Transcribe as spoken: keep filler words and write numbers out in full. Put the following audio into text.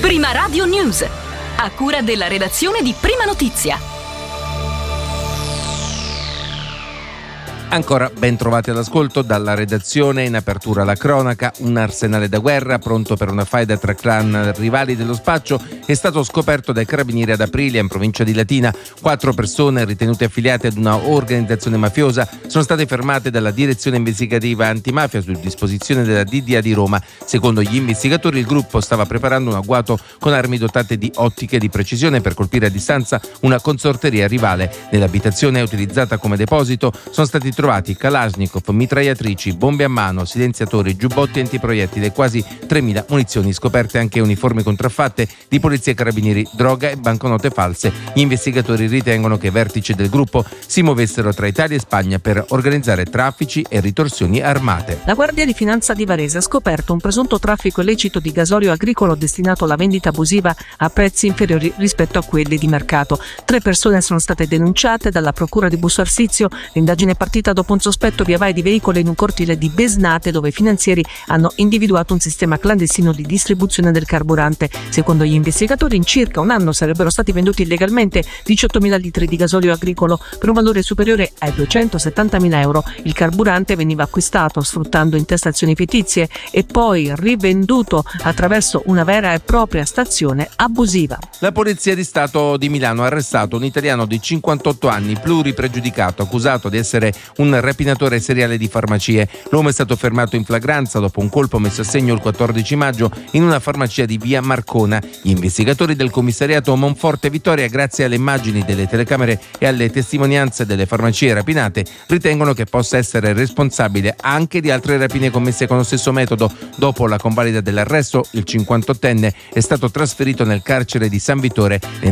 Prima Radio News, a cura della redazione di Prima Notizia. Ancora ben trovati all'ascolto dalla redazione. In apertura la cronaca. Un arsenale da guerra pronto per una faida tra clan rivali dello spaccio è stato scoperto dai carabinieri ad Aprilia, in provincia di Latina. Quattro persone ritenute affiliate ad una organizzazione mafiosa sono state fermate dalla direzione investigativa antimafia su disposizione della D D A di Roma. Secondo gli investigatori il gruppo stava preparando un agguato con armi dotate di ottiche di precisione per colpire a distanza una consorteria rivale. Nell'abitazione utilizzata come deposito sono stati trovati Kalashnikov, mitragliatrici, bombe a mano, silenziatori, giubbotti antiproiettili e quasi tremila munizioni. Scoperte anche uniformi contraffatte di polizia e carabinieri, droga e banconote false. Gli investigatori ritengono che i vertici del gruppo si muovessero tra Italia e Spagna per organizzare traffici e ritorsioni armate. La Guardia di Finanza di Varese ha scoperto un presunto traffico illecito di gasolio agricolo destinato alla vendita abusiva a prezzi inferiori rispetto a quelli di mercato. Tre persone sono state denunciate dalla Procura di Busto Arsizio. L'indagine è partita dopo un sospetto via vai di veicolo in un cortile di Besnate, dove i finanzieri hanno individuato un sistema clandestino di distribuzione del carburante. Secondo gli investigatori, in circa un anno sarebbero stati venduti illegalmente diciottomila litri di gasolio agricolo per un valore superiore ai duecentosettantamila euro. Il carburante veniva acquistato sfruttando intestazioni fittizie e poi rivenduto attraverso una vera e propria stazione abusiva. La Polizia di Stato di Milano ha arrestato un italiano di cinquantotto anni, pluripregiudicato, accusato di essere un rapinatore seriale di farmacie. L'uomo è stato fermato in flagranza dopo un colpo messo a segno il quattordici maggio in una farmacia di via Marcona. Gli investigatori del commissariato Monforte Vittoria, grazie alle immagini delle telecamere e alle testimonianze delle farmacie rapinate, ritengono che possa essere responsabile anche di altre rapine commesse con lo stesso metodo. Dopo la convalida dell'arresto, il cinquantottenne è stato trasferito nel carcere di San Vittore.